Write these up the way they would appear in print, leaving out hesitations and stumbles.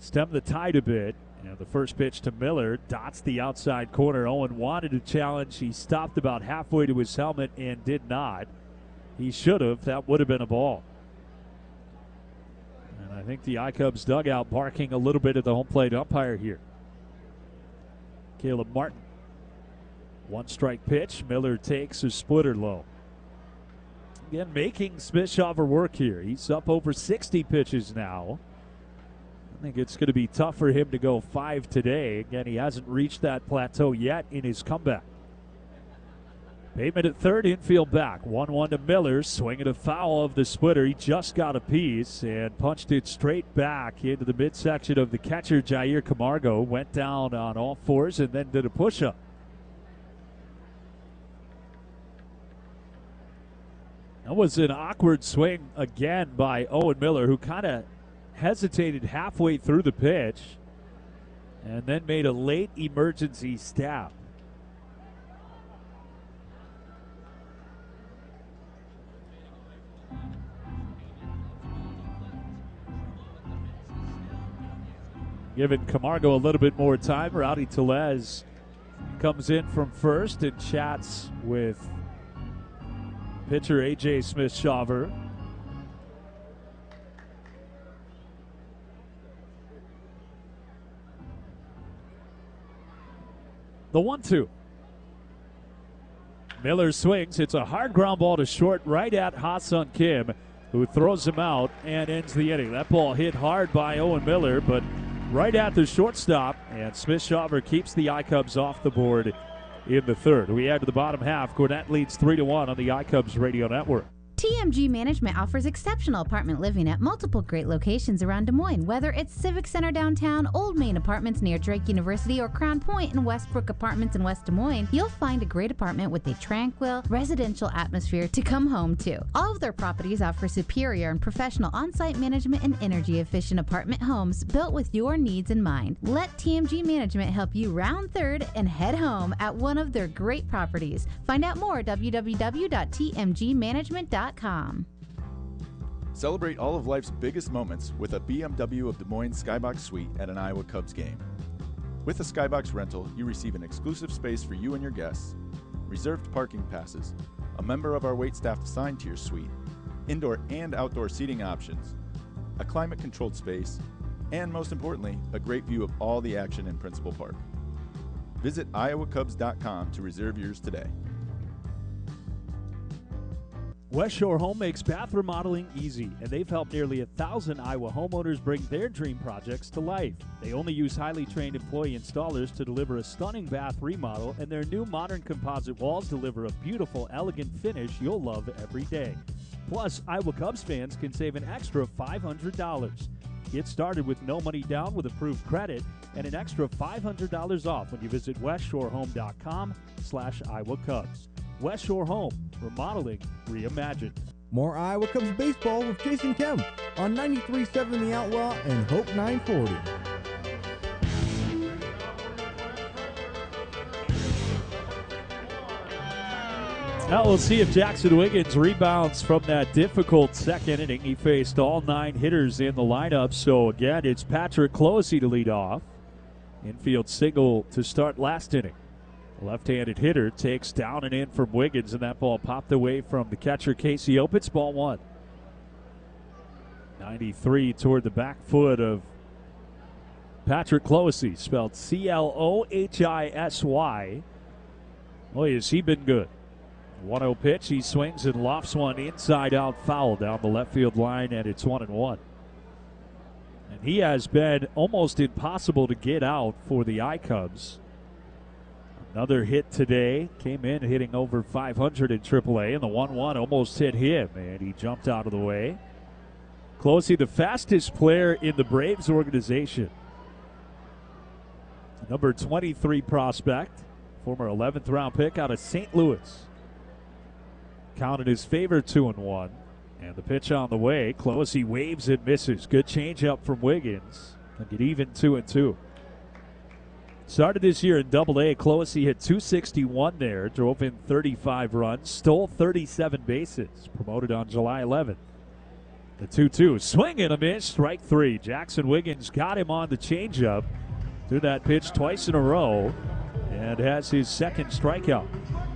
stem the tide a bit. The first pitch to Miller dots the outside corner. Owen wanted to challenge. He stopped about halfway to his helmet and did not. He should have. That would have been a ball. And I think the iCubs dugout barking a little bit at the home plate umpire here. Caleb Martin. One strike pitch. Miller takes a splitter low. Again, making Smith-Shawver work here. He's up over 60 pitches now. I think it's going to be tough for him to go 5 today. Again, he hasn't reached that plateau yet in his comeback. Bateman at third, infield back. 1-1 to Miller. Swinging a foul of the splitter. He just got a piece and punched it straight back into the midsection of the catcher, Jair Camargo. Went down on all fours and then did a push-up. That was an awkward swing again by Owen Miller, who kind of hesitated halfway through the pitch and then made a late emergency stab. Giving Camargo a little bit more time, Rowdy Tellez comes in from first and chats with pitcher A.J. Smith-Shawver. The 1-2. Miller swings. It's a hard ground ball to short right at Ha-Seong Kim, who throws him out and ends the inning. That ball hit hard by Owen Miller, but right at the shortstop, and Smith-Shawver keeps the iCubs off the board in the third. We add to the bottom half. Gwinnett leads 3-1 on the iCubs Radio Network. TMG Management offers exceptional apartment living at multiple great locations around Des Moines. Whether it's Civic Center downtown, Old Main Apartments near Drake University, or Crown Point and Westbrook Apartments in West Des Moines, you'll find a great apartment with a tranquil, residential atmosphere to come home to. All of their properties offer superior and professional on-site management and energy-efficient apartment homes built with your needs in mind. Let TMG Management help you round third and head home at one of their great properties. Find out more at www.tmgmanagement.com. Celebrate all of life's biggest moments with a BMW of Des Moines Skybox Suite at an Iowa Cubs game. With a Skybox rental, you receive an exclusive space for you and your guests, reserved parking passes, a member of our waitstaff assigned to your suite, indoor and outdoor seating options, a climate-controlled space, and most importantly, a great view of all the action in Principal Park. Visit iowacubs.com to reserve yours today. West Shore Home makes bath remodeling easy, and they've helped nearly 1,000 Iowa homeowners bring their dream projects to life. They only use highly trained employee installers to deliver a stunning bath remodel, and their new modern composite walls deliver a beautiful, elegant finish you'll love every day. Plus, Iowa Cubs fans can save an extra $500. Get started with no money down with approved credit and an extra $500 off when you visit westshorehome.com/Iowa Cubs. West Shore Home, remodeling reimagined. More Iowa Cubs baseball with Jason Kemp on 93.7 The Outlaw and Hope 940. Now we'll see if Jackson Wiggins rebounds from that difficult second inning. He faced all 9 hitters in the lineup. So again, it's Patrick Closey to lead off. Infield single to start last inning. Left-handed hitter takes down and in from Wiggins, and that ball popped away from the catcher, Casey Opitz. Ball 1. 93 toward the back foot of Patrick Closey, spelled Clohisy. Boy, has he been good. 1-0 pitch. He swings and lofts one inside out foul down the left field line, and it's 1-1. And he has been almost impossible to get out for the iCubs. Another hit today. Came in hitting over 500 in AAA, and the 1-1 almost hit him, and he jumped out of the way. Closey, the fastest player in the Braves organization. Number 23 prospect, former 11th round pick out of St. Louis. Counted his favor 2-1, and the pitch on the way. Closey waves and misses. Good changeup from Wiggins. And get even 2-2. Started this year in Double-A. Closey hit .261 there, drove in 35 runs, stole 37 bases, promoted on July 11th. The 2-2. Swing and a miss. Strike three. Jackson Wiggins got him on the changeup. Threw that pitch twice in a row and has his second strikeout.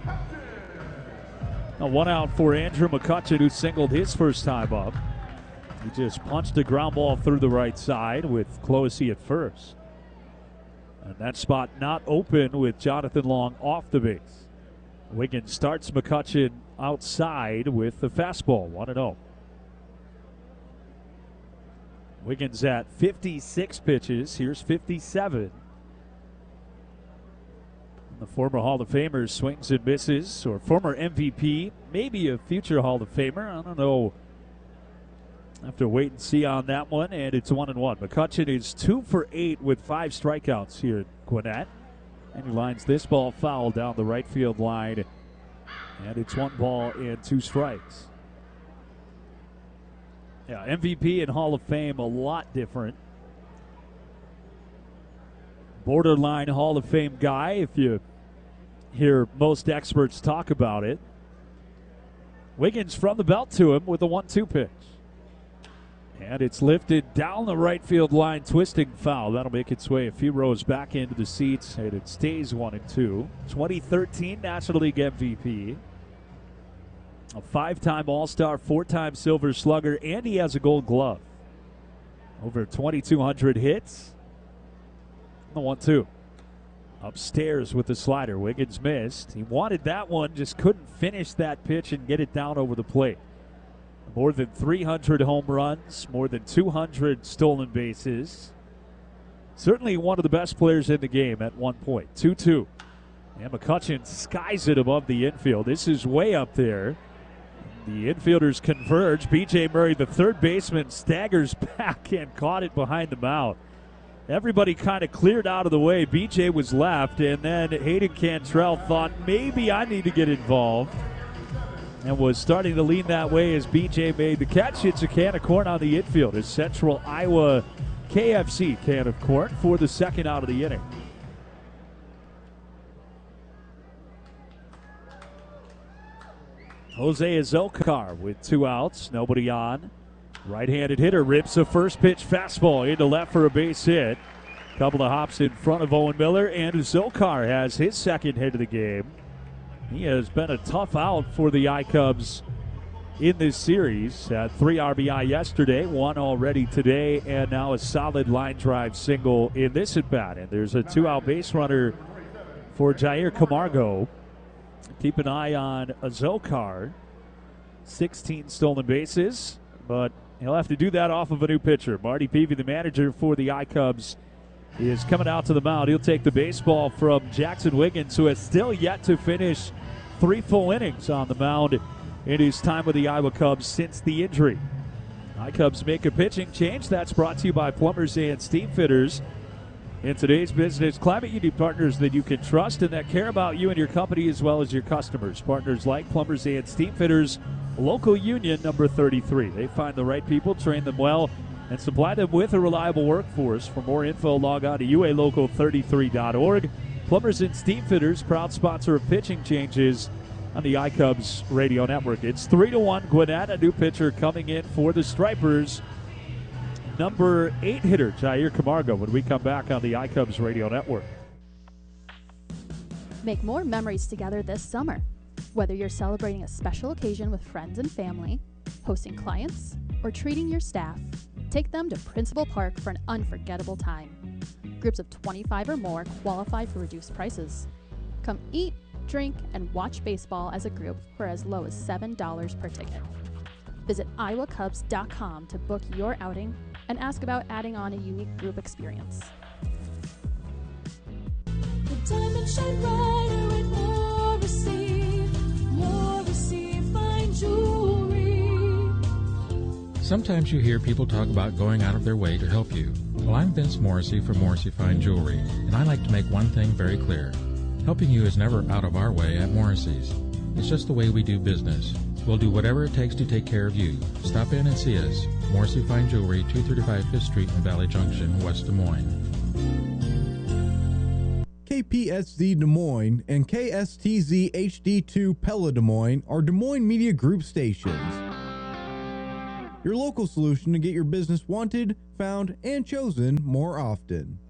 A 1 out for Andrew McCutchen, who singled his first time up. He just punched a ground ball through the right side with Clohessy at first. And that spot not open with Jonathan Long off the base. Wiggins starts McCutchen outside with the fastball, 1-0. Wiggins at 56 pitches. Here's 57. The former Hall of Famer swings and misses, or former MVP, maybe a future Hall of Famer. I don't know. Have to wait and see on that one, and it's 1-1. McCutchen is 2 for 8 with 5 strikeouts here at Gwinnett. And he lines this ball foul down the right field line, and it's 1 ball and 2 strikes. Yeah, MVP and Hall of Fame, a lot different. Borderline Hall of Fame guy, if you hear most experts talk about it. Wiggins from the belt to him with a 1-2 pitch. And it's lifted down the right field line, twisting foul. That'll make its way a few rows back into the seats, and it stays 1-2. 2013 National League MVP. A 5-time All-Star, 4-time Silver Slugger, and he has a Gold Glove. Over 2,200 hits. The 1-2. Upstairs with the slider. Wiggins missed. He wanted that one, just couldn't finish that pitch and get it down over the plate. More than 300 home runs, more than 200 stolen bases. Certainly one of the best players in the game at one point. 2-2. And McCutchen skies it above the infield. This is way up there. The infielders converge. B.J. Murray, the third baseman, staggers back and caught it behind the mound. Everybody kind of cleared out of the way. B.J. was left, and then Hayden Cantrell thought, maybe I need to get involved, and was starting to lean that way as B.J. made the catch. It's a can of corn on the infield. A Central Iowa KFC can of corn for the second out of the inning. Jose Azocar with 2 outs, nobody on. Right-handed hitter rips a first pitch fastball into left for a base hit. Couple of hops in front of Owen Miller, and Azocar has his second hit of the game. He has been a tough out for the I-Cubs in this series. Had 3 RBI yesterday, 1 already today, and now a solid line drive single in this at-bat. And there's a 2-out base runner for Jair Camargo. Keep an eye on Azocar. 16 stolen bases, but he'll have to do that off of a new pitcher. Marty Peavy, the manager for the I-Cubs, is coming out to the mound. He'll take the baseball from Jackson Wiggins, who has still yet to finish 3 full innings on the mound in his time with the Iowa Cubs since the injury. I-Cubs make a pitching change. That's brought to you by Plumbers and Steam Fitters. In today's business climate, you need partners that you can trust and that care about you and your company as well as your customers. Partners like Plumbers and Steam Fitters, local union number 33. They find the right people, train them well, and supply them with a reliable workforce. For more info, log on to ualocal33.org. Plumbers and Steam Fitters, proud sponsor of pitching changes on the I-Cubs radio network. It's 3-1 Gwinnett, a new pitcher coming in for the Stripers. Number 8 hitter, Jair Camargo, when we come back on the I-Cubs radio network. Make more memories together this summer. Whether you're celebrating a special occasion with friends and family, hosting clients, or treating your staff, take them to Principal Park for an unforgettable time. Groups of 25 or more qualify for reduced prices. Come eat, drink, and watch baseball as a group for as low as $7 per ticket. Visit iowacubs.com to book your outing and ask about adding on a unique group experience. The diamonds shine brighter with Morrissey fine jewelry. Sometimes you hear people talk about going out of their way to help you. Well, I'm Vince Morrissey from Morrissey Fine Jewelry, and I like to make one thing very clear. Helping you is never out of our way at Morrissey's. It's just the way we do business. We'll do whatever it takes to take care of you. Stop in and see us. Morrissey Fine Jewelry, 235 5th Street in Valley Junction, West Des Moines. KPSZ Des Moines and KSTZ HD2 Pella Des Moines are Des Moines Media Group stations. your local solution to get your business wanted, found, and chosen more often.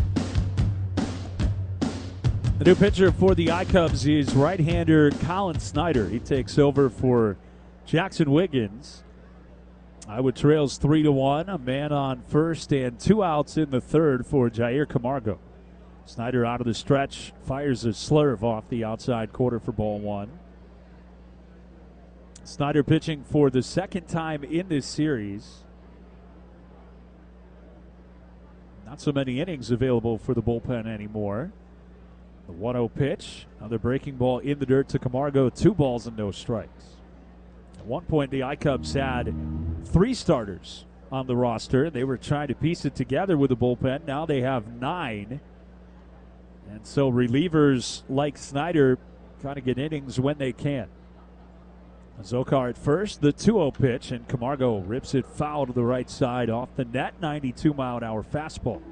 The new pitcher for the I-Cubs is right-hander Colin Snyder. He takes over for Jackson Wiggins. Iowa trails 3-1. A man on first and 2 outs in the third for Jair Camargo. Snyder out of the stretch, fires a slurve off the outside quarter for ball 1. Snyder pitching for the second time in this series. Not so many innings available for the bullpen anymore. The 1-0 pitch, another breaking ball in the dirt to Camargo, 2 balls and no strikes. At one point, the I-Cubs had 3 starters on the roster. They were trying to piece it together with the bullpen. Now they have 9. And so relievers like Snyder kind of get innings when they can. Zokar at first, the 2-0 pitch, and Camargo rips it foul to the right side off the net, 92-mile-an-hour fastball.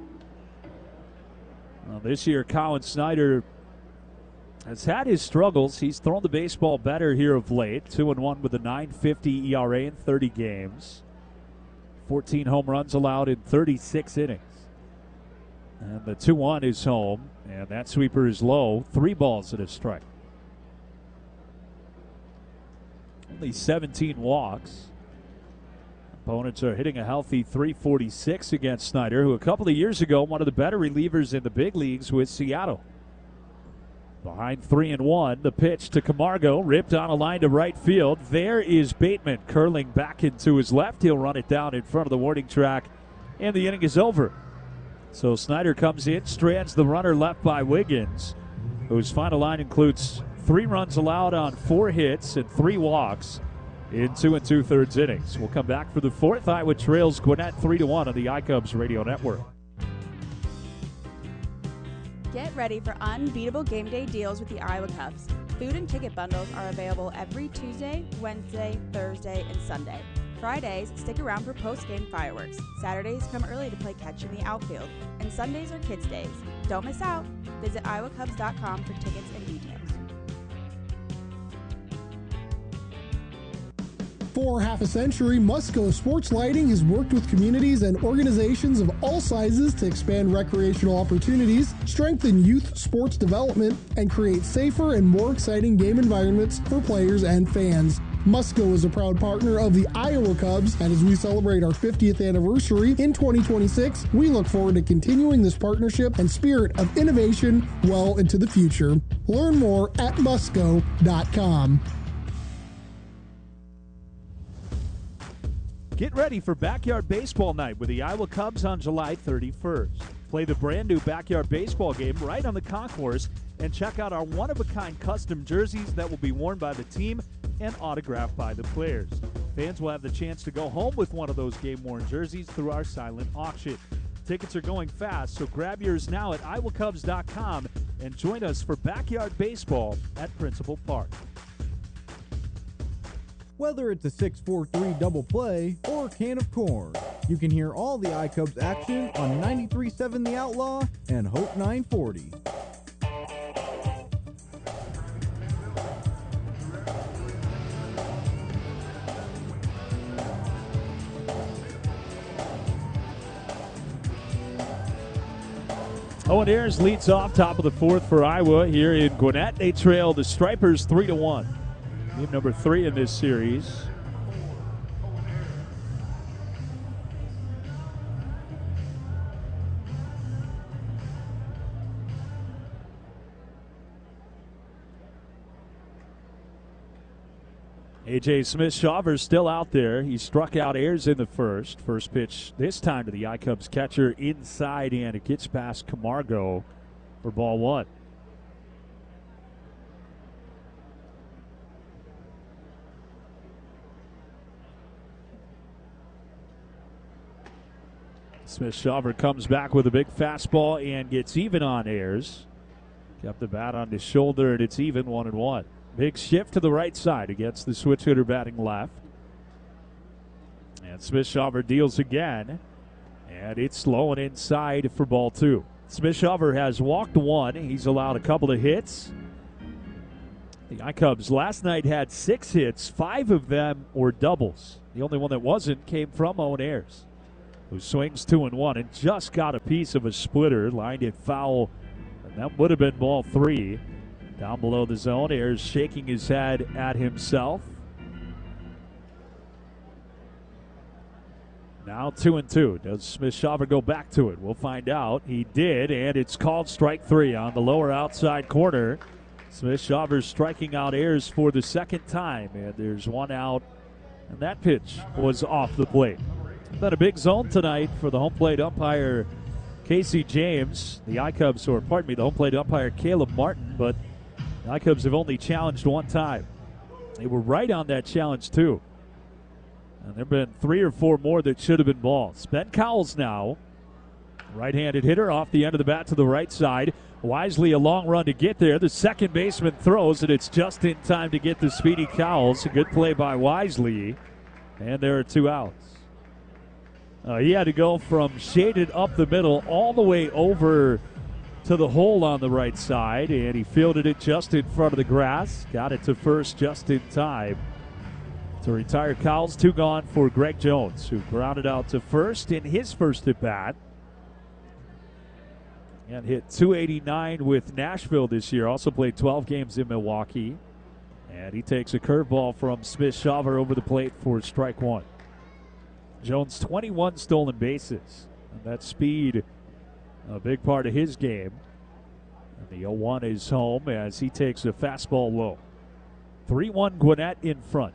Well, this year, Colin Snyder has had his struggles. He's thrown the baseball better here of late. 2-1 with a .950 ERA in 30 games. 14 home runs allowed in 36 innings. And the 2-1 is home, and that sweeper is low. 3 balls and a strike. Only 17 walks. Opponents are hitting a healthy .346 against Snyder, who a couple of years ago, one of the better relievers in the big leagues with Seattle. Behind 3-1, the pitch to Camargo, ripped on a line to right field. There is Bateman curling back into his left. He'll run it down in front of the warning track, and the inning is over. So Snyder comes in, strands the runner left by Wiggins, whose final line includes 3 runs allowed on 4 hits and 3 walks in 2 2/3 innings. We'll come back for the 4th. Iowa trails Gwinnett 3-1 on the I-Cubs Radio Network. Get ready for unbeatable game day deals with the Iowa Cubs. Food and ticket bundles are available every Tuesday, Wednesday, Thursday, and Sunday. Fridays, stick around for post-game fireworks. Saturdays, come early to play catch in the outfield. And Sundays are kids' days. Don't miss out. Visit iowacubs.com for tickets and details. For half a century, Musco Sports Lighting has worked with communities and organizations of all sizes to expand recreational opportunities, strengthen youth sports development, and create safer and more exciting game environments for players and fans. Musco is a proud partner of the Iowa Cubs, and as we celebrate our 50th anniversary in 2026, we look forward to continuing this partnership and spirit of innovation well into the future. Learn more at musco.com. Get ready for Backyard Baseball Night with the Iowa Cubs on July 31st. Play the brand new Backyard Baseball game right on the concourse and check out our one-of-a-kind custom jerseys that will be worn by the team and autographed by the players. Fans will have the chance to go home with one of those game-worn jerseys through our silent auction. Tickets are going fast, so grab yours now at iowacubs.com and join us for Backyard Baseball at Principal Park. Whether it's a 6-4-3 double play or a can of corn, you can hear all the I-Cubs action on 93.7 The Outlaw and Hope 940. Owen Ayers leads off top of the 4th for Iowa here in Gwinnett. They trail the Stripers 3-1. Game number 3 in this series. A.J. Smith-Shawver's still out there. He struck out Ayers in the first. First pitch this time to the I-Cubs catcher inside, and it gets past Camargo for ball 1. Smith-Shawver comes back with a big fastball and gets even on Ayers. Kept the bat on his shoulder, and it's even 1-1. Big shift to the right side against the switch hitter batting left. And Smith-Shawver deals again, and it's low and inside for ball 2. Smith-Shawver has walked 1. He's allowed a couple of hits. The The I-Cubs last night had 6 hits. 5 of them were doubles. The only one that wasn't came from Owen Ayers, who swings 2-1 and just got a piece of a splitter, lined it foul, and that would have been ball 3. Down below the zone, Ayers shaking his head at himself. Now 2-2. Does Smith-Shawver go back to it? We'll find out. He did, and it's called strike 3 on the lower outside corner. Smith-Shawver striking out Ayers for the second time, and there's 1 out, and that pitch was off the plate. Been a big zone tonight for the home plate umpire Casey James. The I-Cubs, or pardon me, the home plate umpire Caleb Martin, but the I-Cubs have only challenged 1 time. They were right on that challenge, too. And there have been 3 or 4 more that should have been balls. Ben Cowles now, right-handed hitter off the end of the bat to the right side. Wisely a long run to get there. The second baseman throws, and it's just in time to get the speedy Cowles. A good play by Wisely, and there are 2 outs. He had to go from shaded up the middle all the way over to the hole on the right side, and he fielded it just in front of the grass. Got it to first just in time to retire Cowles. 2 gone for Greg Jones, who grounded out to first in his first at bat. And hit .289 with Nashville this year. Also played 12 games in Milwaukee. And he takes a curveball from Smith-Shawver over the plate for strike 1. Jones, 21 stolen bases. And that speed, a big part of his game. And the 0-1 is home as he takes a fastball low. 3-1 Gwinnett in front.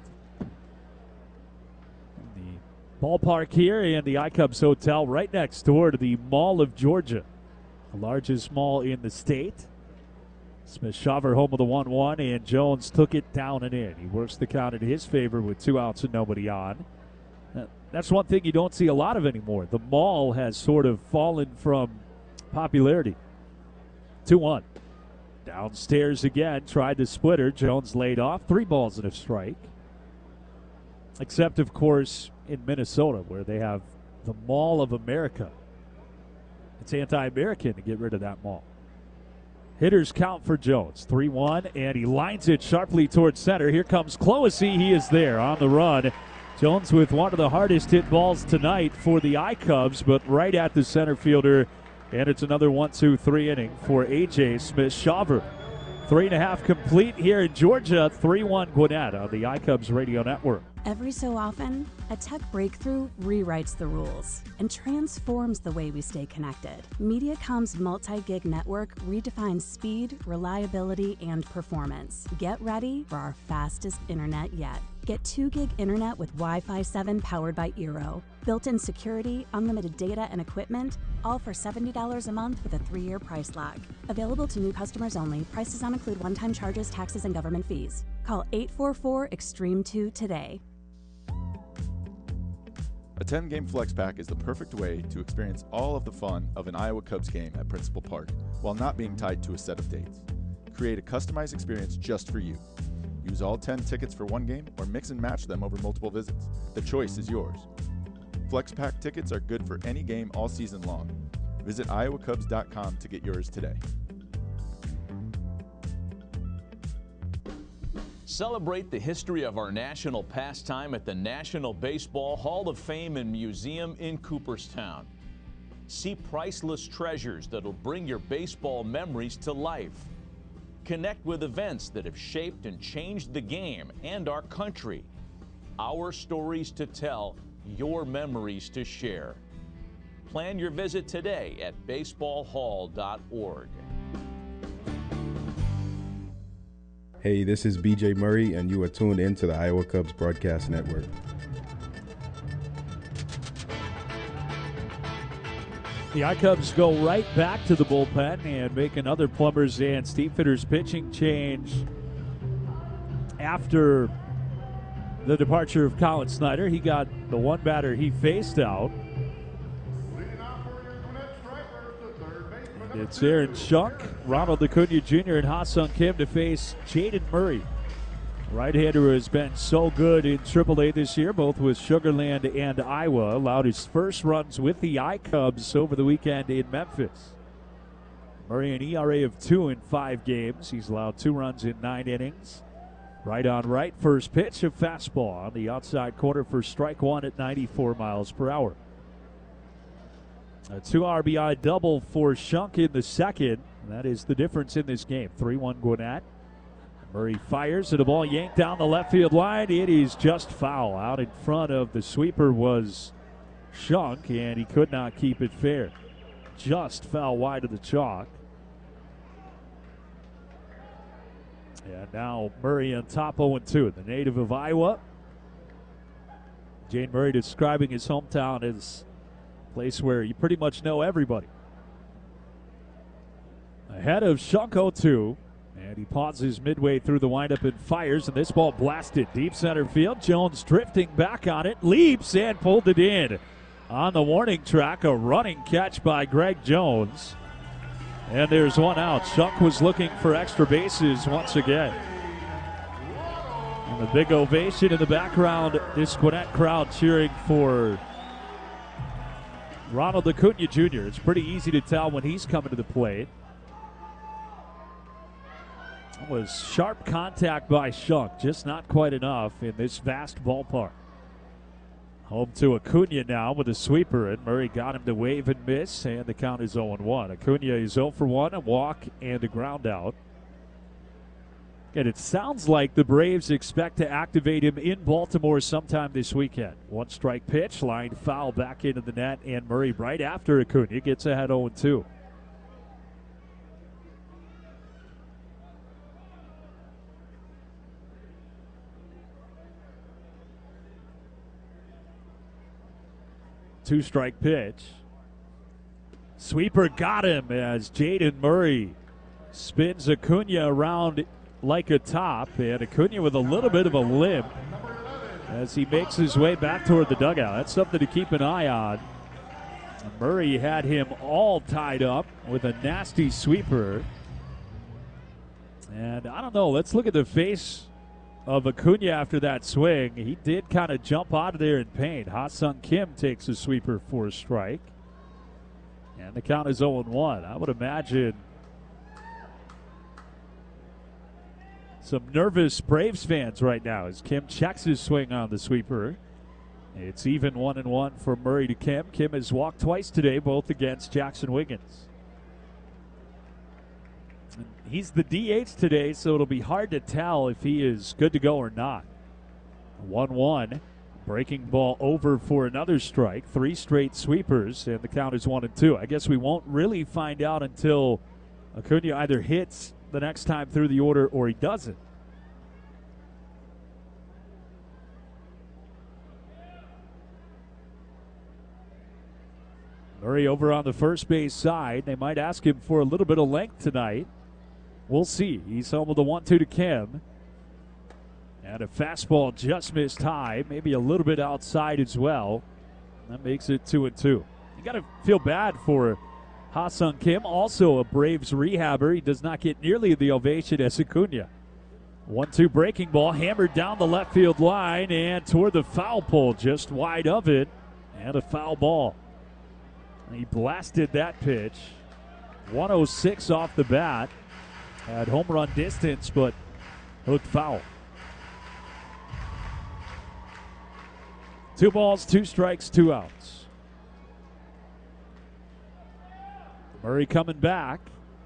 The ballpark here in the I-Cubs Hotel right next door to the Mall of Georgia, the largest mall in the state. Smith-Shawver home of the 1-1, and Jones took it down and in. He works the count in his favor with 2 outs and nobody on. That's one thing you don't see a lot of anymore. The mall has sort of fallen from popularity. 2-1. Downstairs again, tried the splitter. Jones laid off. 3 balls and a strike. Except, of course, in Minnesota, where they have the Mall of America. It's anti-American to get rid of that mall. Hitters count for Jones. 3-1, and he lines it sharply towards center. Here comes Clohessy. He is there on the run. Jones with one of the hardest hit balls tonight for the I-Cubs, but right at the center fielder. And it's another 1-2-3 inning for A.J. Smith-Shawver. 3.5 complete here in Georgia. 3-1 Gwinnett on the I-Cubs radio network. Every so often, a tech breakthrough rewrites the rules and transforms the way we stay connected. Mediacom's multi-gig network redefines speed, reliability, and performance. Get ready for our fastest internet yet. Get 2 gig internet with Wi-Fi 7 powered by Eero. Built-in security, unlimited data and equipment, all for $70 a month with a 3-year price lock. Available to new customers only. Price does not include one-time charges, taxes, and government fees. Call 844-EXTREME2 today. A 10-game flex pack is the perfect way to experience all of the fun of an Iowa Cubs game at Principal Park while not being tied to a set of dates. Create a customized experience just for you. Use all 10 tickets for one game or mix and match them over multiple visits. The choice is yours. Flex pack tickets are good for any game all season long. Visit iowacubs.com to get yours today. Celebrate the history of our national pastime at the National Baseball Hall of Fame and Museum in Cooperstown. See priceless treasures that'll bring your baseball memories to life. Connect with events that have shaped and changed the game and our country. Our stories to tell, your memories to share. Plan your visit today at baseballhall.org. Hey, this is BJ Murray, and you are tuned into the Iowa Cubs Broadcast Network. The I-Cubs go right back to the bullpen and make another plumbers and steam fitters pitching change after the departure of Colin Snyder. He got the one batter he faced out. It's Aaron Schunk, Ronald Acuna Jr., and Ha-Sung Kim to face Jaden Murray. Right-hander who has been so good in AAA this year, both with Sugar Land and Iowa. Allowed his first runs with the I-Cubs over the weekend in Memphis. Murray an ERA of 2 in 5 games. He's allowed 2 runs in 9 innings. Right on right, first pitch, a fastball on the outside corner for strike one at 94 miles per hour. A 2 RBI double for Shunk in the second. That is the difference in this game. 3-1 Gwinnett. Murray fires and a ball yanked down the left field line. It is just foul. Out in front of the sweeper was Shunk, and he could not keep it fair. Just foul wide of the chalk. And now Murray on top 0-2. The native of Iowa. Jane Murray describing his hometown as a place where you pretty much know everybody. Ahead of Shunk 0-2. And he pauses midway through the windup and fires. And this ball blasted deep center field. Jones drifting back on it. Leaps and pulled it in. On the warning track, a running catch by Greg Jones. And there's one out. Shunk was looking for extra bases once again. And the big ovation in the background, this Gwinnett crowd cheering for Ronald Acuna Jr. It's pretty easy to tell when he's coming to the plate. That was sharp contact by Shunk, just not quite enough in this vast ballpark. Home to Acuna now with a sweeper, and Murray got him to wave and miss, and the count is 0-1. Acuna is 0 for 1, a walk and a ground out. And it sounds like the Braves expect to activate him in Baltimore sometime this weekend. One strike pitch, lined foul back into the net, and Murray right after Acuna gets ahead 0-2. Two-strike pitch. Sweeper got him as Jaden Murray spins Acuna around like a top, and Acuna with a little bit of a limp as he makes his way back toward the dugout. That's something to keep an eye on. Murray had him all tied up with a nasty sweeper. And I don't know, let's look at the face of Acuna after that swing. He did kind of jump out of there in pain. Ha-Sung Kim takes a sweeper for a strike. And the count is 0-1. I would imagine some nervous Braves fans right now as Kim checks his swing on the sweeper. It's even 1-1 for Murray to Kim. Kim has walked twice today, both against Jackson Wiggins. He's the DH today, so it'll be hard to tell if he is good to go or not. 1-1. Breaking ball over for another strike. 3 straight sweepers, and the count is 1-2. I guess we won't really find out until Acuna either hits the next time through the order or he doesn't. Murray over on the first base side. They might ask him for a little bit of length tonight. We'll see. He's home with a 1-2 to Kim. And a fastball just missed high, maybe a little bit outside as well. That makes it 2-2. You got to feel bad for Ha-Sung Kim, also a Braves rehabber. He does not get nearly the ovation as Acuna. 1-2 breaking ball, hammered down the left field line and toward the foul pole, just wide of it, and a foul ball. He blasted that pitch. 106 off the bat. Had home run distance, but hooked foul. 2 balls, 2 strikes, 2 outs. Murray coming back.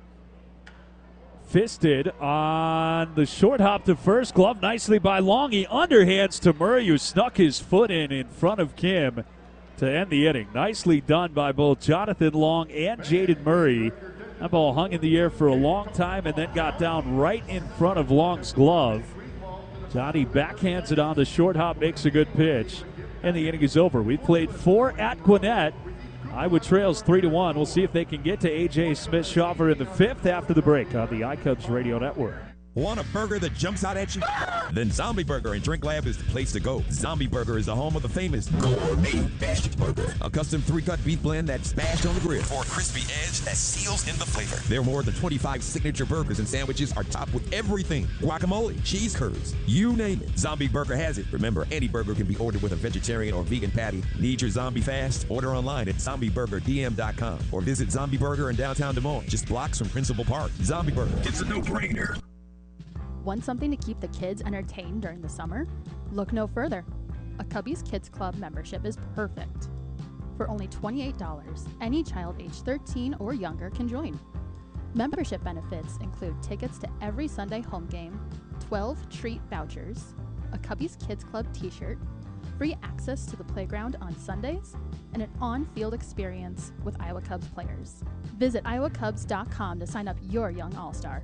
Fisted on the short hop to first. Glove nicely by Long. He underhands to Murray, who snuck his foot in front of Kim to end the inning. Nicely done by both Jonathan Long and Jaden Murray. That ball hung in the air for a long time and then got down right in front of Long's glove. Johnny backhands it on the short hop, makes a good pitch, and the inning is over. We've played 4 at Gwinnett. Iowa trails 3-1. We'll see if they can get to A.J. Smith-Shawver in the 5th after the break on the iCubs Radio Network. Want a burger that jumps out at you? Then Zombie Burger and Drink Lab is the place to go. Zombie Burger is the home of the famous Gourmet Bashed Burger, a custom 3-cut beef blend that's bashed on the grill for a crispy edge that seals in the flavor. There are more than 25 signature burgers and sandwiches are topped with everything: guacamole, cheese curds, you name it. Zombie Burger has it. Remember, any burger can be ordered with a vegetarian or vegan patty. Need your zombie fast? Order online at zombieburgerdm.com or visit Zombie Burger in downtown Des Moines, just blocks from Principal Park. Zombie Burger, it's a no-brainer. Want something to keep the kids entertained during the summer? Look no further. A Cubbies Kids Club membership is perfect. For only $28, any child age 13 or younger can join. Membership benefits include tickets to every Sunday home game, 12 treat vouchers, a Cubbies Kids Club t-shirt, free access to the playground on Sundays, and an on-field experience with Iowa Cubs players. Visit iowacubs.com to sign up your young all-star.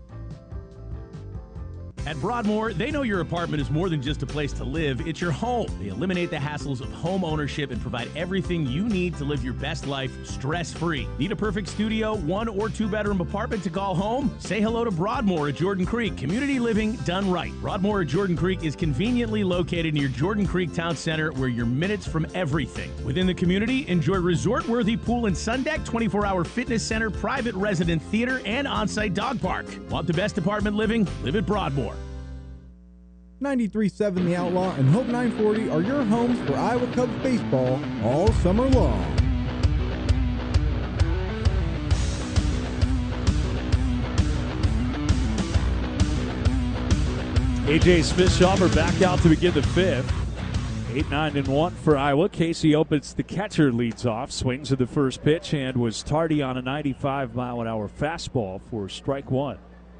At Broadmoor, they know your apartment is more than just a place to live, it's your home. They eliminate the hassles of home ownership and provide everything you need to live your best life stress-free. Need a perfect studio, 1 or 2 bedroom apartment to call home? Say hello to Broadmoor at Jordan Creek. Community living done right. Broadmoor at Jordan Creek is conveniently located near Jordan Creek Town Center, where you're minutes from everything. Within the community, enjoy resort-worthy pool and sun deck, 24-hour fitness center, private resident theater, and on-site dog park. Want the best apartment living? Live at Broadmoor. 93.7 The Outlaw and Hope 940 are your homes for Iowa Cubs baseball all summer long. A.J. Smith-Shawver back out to begin the fifth. 8-9-1 for Iowa. Casey Opitz, the catcher, leads off. Swings at the first pitch and was tardy on a 95-mile-an-hour fastball for strike one.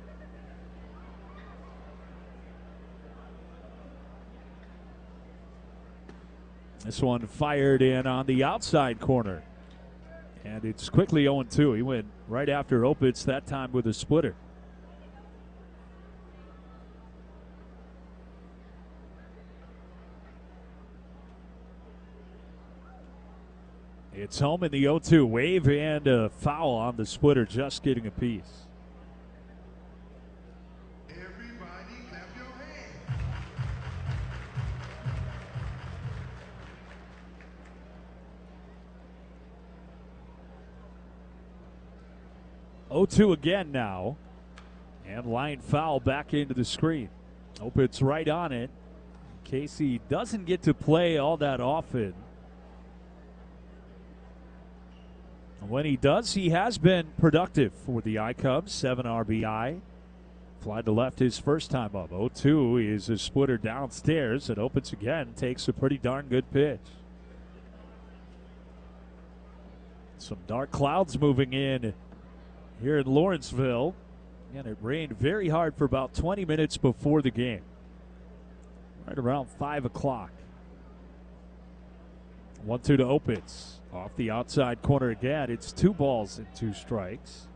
This one fired in on the outside corner. And it's quickly 0-2. He went right after Opitz, that time with a splitter. It's home in the 0-2. Wave and a foul on the splitter, just getting a piece. Oh-2 again now. And line foul back into the screen. Opitz right on it. Casey doesn't get to play all that often. When he does, he has been productive for the I-Cubs. 7 RBI. Fly to left his first time up. 0-2 is a splitter downstairs, and Opitz again takes a pretty darn good pitch. Some dark clouds moving in here in Lawrenceville. And it rained very hard for about 20 minutes before the game. Right around 5 o'clock. 1-2 to Opitz. Off the outside corner again. It's 2 balls and 2 strikes.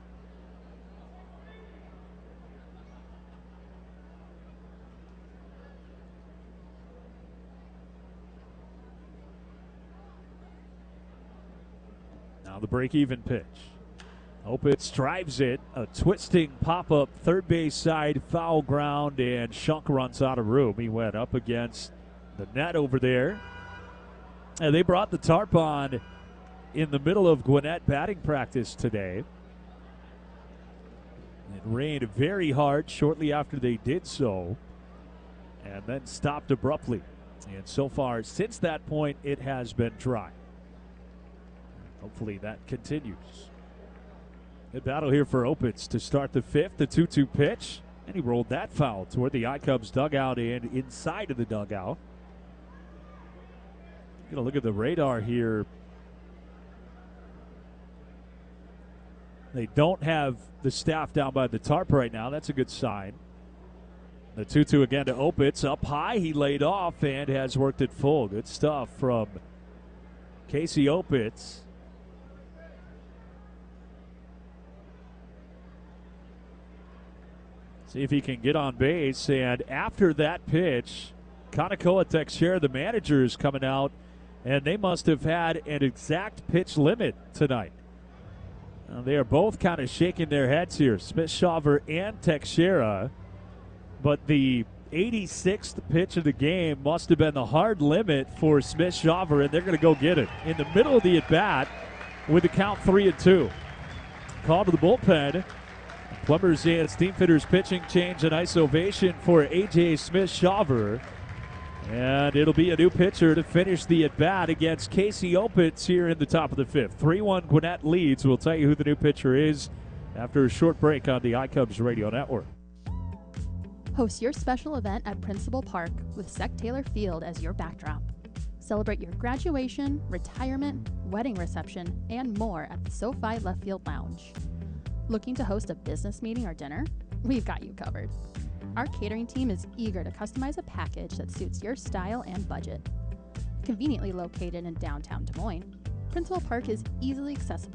Now the break-even pitch. Opitz drives it. A twisting pop-up third base side foul ground, and Shunk runs out of room. He went up against the net over there. And they brought the tarp on in the middle of Gwinnett batting practice today. It rained very hard shortly after they did so, and then stopped abruptly. And so far, since that point, it has been dry. Hopefully that continues. Good battle here for Opitz to start the fifth. The 2-2 pitch, and he rolled that foul toward the I-Cubs dugout and inside of the dugout. Gonna look at the radar here. They don't have the staff down by the tarp right now. That's a good sign. The 2-2 again to Opitz. Up high, he laid off and has worked it full. Good stuff from Casey Opitz. See if he can get on base. And after that pitch, Kanekoa Teixeira, the manager, is coming out, and they must have had an exact pitch limit tonight. They are both kind of shaking their heads here, Smith-Shawver and Teixeira. But the 86th pitch of the game must have been the hard limit for Smith-Shawver, and they're going to go get it in the middle of the at-bat with the count 3-2. Call to the bullpen. Plumbers and Steamfitters pitching change, a nice ovation for A.J. Smith-Shawver. And it'll be a new pitcher to finish the at-bat against Casey Opitz here in the top of the fifth. 3-1 Gwinnett leads. We'll tell you who the new pitcher is after a short break on the iCubs Radio Network. Host your special event at Principal Park with Sec Taylor Field as your backdrop. Celebrate your graduation, retirement, wedding reception, and more at the SoFi Left Field Lounge. Looking to host a business meeting or dinner? We've got you covered. Our catering team is eager to customize a package that suits your style and budget. Conveniently located in downtown Des Moines, Principal Park is easily accessible